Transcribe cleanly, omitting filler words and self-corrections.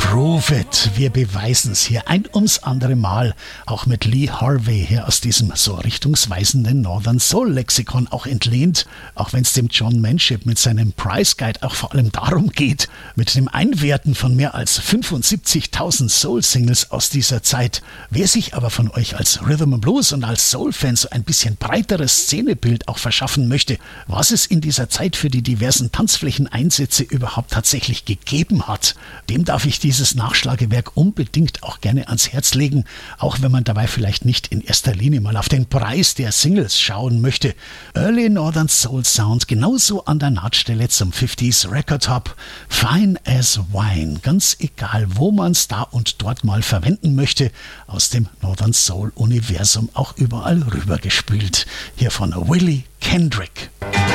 Groove It, wir beweisen's hier ein ums andere Mal, auch mit Lee Harvey hier aus diesem so richtungsweisenden Northern Soul Lexikon auch entlehnt, auch wenn's dem John Manship mit seinem Price Guide auch vor allem darum geht, mit dem Einwerten von mehr als 75.000 Soul-Singles aus dieser Zeit. Wer sich aber von euch als Rhythm and Blues und als Soul-Fan so ein bisschen breiteres Szenebild auch verschaffen möchte, was es in dieser Zeit für die diversen Tanzflächeneinsätze überhaupt tatsächlich gegeben hat, dem darf ich dieses Nachschlagewerk unbedingt auch gerne ans Herz legen, auch wenn man dabei vielleicht nicht in erster Linie mal auf den Preis der Singles schauen möchte. Early Northern Soul Sound genauso an der Nahtstelle zum 50s Record Hub, Fine as Wine, ganz egal, wo man es da und dort mal verwenden möchte, aus dem Northern Soul Universum auch überall rübergespült. Hier von Willie Kendrick.